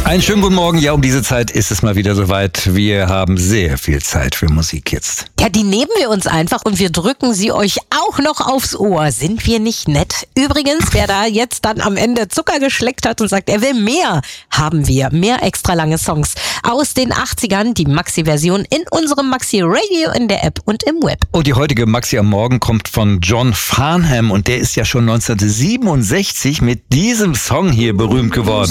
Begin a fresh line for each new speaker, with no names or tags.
Einen schönen guten Morgen. Ja, um diese Zeit ist es mal wieder soweit. Wir haben sehr viel Zeit für Musik jetzt.
Ja, die nehmen wir uns einfach und wir drücken sie euch auch noch aufs Ohr. Sind wir nicht nett? Übrigens, wer da jetzt dann am Ende Zucker geschleckt hat und sagt, er will mehr, haben wir. Mehr extra lange Songs aus den 80ern, die Maxi-Version in unserem Maxi-Radio in der App und im Web.
Und die heutige Maxi am Morgen kommt von John Farnham und der ist ja schon 1967 mit diesem Song hier berühmt geworden.